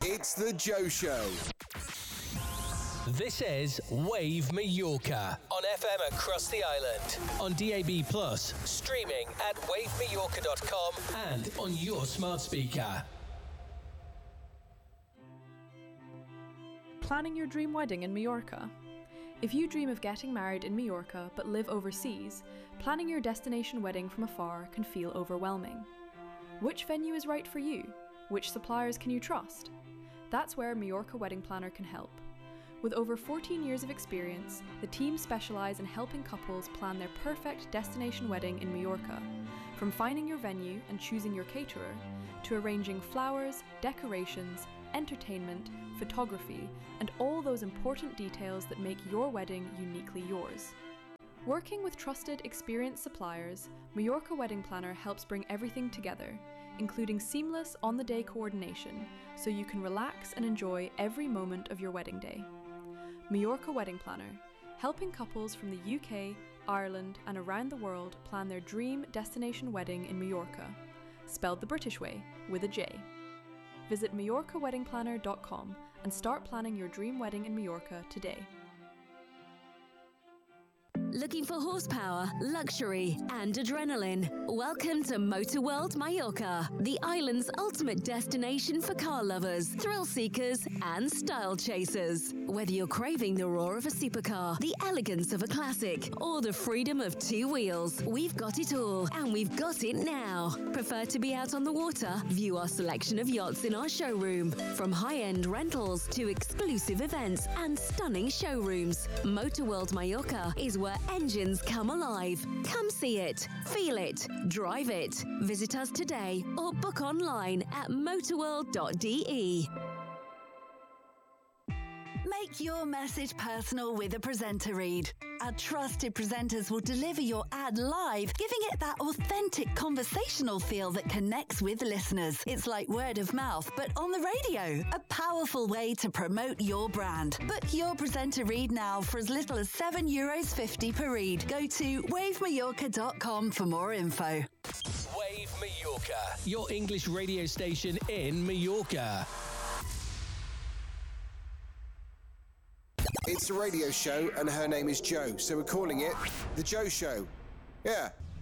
It's The Joe Show. This is Wave Mallorca on FM across the island, on DAB+, streaming at wavemallorca.com and on your smart speaker. Planning your dream wedding in Mallorca? If you dream of getting married in Mallorca but live overseas, planning your destination wedding from afar can feel overwhelming. Which venue is right for you? Which suppliers can you trust? That's where Mallorca Wedding Planner can help. With over 14 years of experience, the team specialise in helping couples plan their perfect destination wedding in Mallorca. From finding your venue and choosing your caterer, to arranging flowers, decorations, entertainment, photography, and all those important details that make your wedding uniquely yours. Working with trusted, experienced suppliers, Mallorca Wedding Planner helps bring everything together, including seamless on-the-day coordination, so you can relax and enjoy every moment of your wedding day. Mallorca Wedding Planner, helping couples from the UK, Ireland and around the world plan their dream destination wedding in Mallorca, spelled the British way, with a J. Visit MallorcaWeddingPlanner.com and start planning your dream wedding in Mallorca today. Looking for horsepower, luxury, and adrenaline? Welcome to Motor World Mallorca, the island's ultimate destination for car lovers, thrill seekers, and style chasers. Whether you're craving the roar of a supercar, the elegance of a classic, or the freedom of two wheels, we've got it all, and we've got it now. Prefer to be out on the water? View our selection of yachts in our showroom. From high-end rentals to exclusive events and stunning showrooms, Motor World Mallorca is where engines come alive. Come see it, feel it, drive it. Visit us today or book online at motorworld.de. Make your message personal with a presenter read. Our trusted presenters will deliver your ad live, giving it that authentic conversational feel that connects with listeners. It's like word of mouth, but on the radio. A powerful way to promote your brand. Book your presenter read now for as little as €7.50 per read. Go to wavemallorca.com for more info. Wave Mallorca, your English radio station in Mallorca. It's a radio show and her name is Jo, so we're calling it The Joe Show. Yeah.